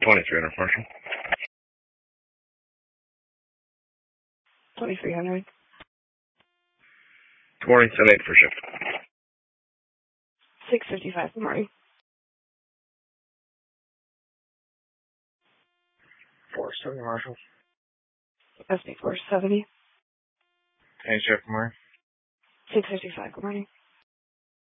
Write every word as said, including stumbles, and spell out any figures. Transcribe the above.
twenty-three hundred, Marshall. twenty-three hundred. Good morning, seven eight for shift. six fifty-five, good morning. four seventy, Marshall. S B four seventy. Any shift, good morning. six fifty-five, good morning.